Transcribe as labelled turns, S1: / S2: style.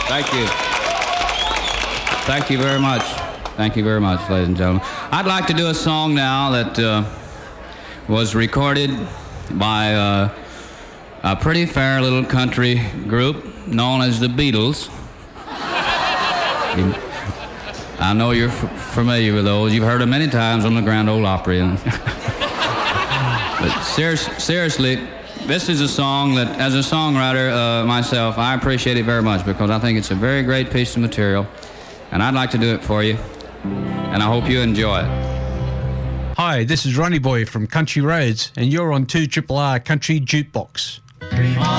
S1: Thank you. Thank you very much. Thank you very much, ladies and gentlemen. I'd like to do a song now that was recorded by a pretty fair little country group known as the Beatles. I know you're familiar with those. You've heard them many times on the Grand Ole Opry. But seriously, this is a song that, as a songwriter myself, I appreciate it very much because I think it's a very great piece of material, and I'd like to do it for you, and I hope you enjoy it.
S2: Hi, this is Ronnie Boy from Country Roads, and you're on 2RRR Country Jukebox.